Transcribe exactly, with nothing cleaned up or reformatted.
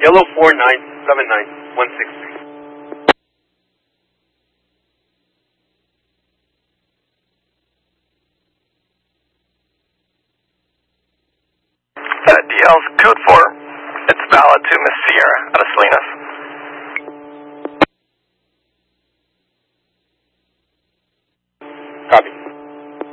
Yellow four nine seven nine one six three. Uh, D L's code four. It's valid to Miss Sierra out of Salinas.